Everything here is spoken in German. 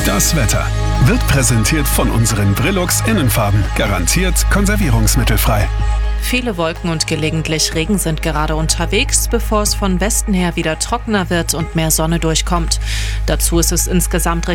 Das Wetter wird präsentiert von unseren Brilux Innenfarben. Garantiert konservierungsmittelfrei. Viele Wolken und gelegentlich Regen sind gerade unterwegs, bevor es von Westen her wieder trockener wird und mehr Sonne durchkommt. Dazu ist es insgesamt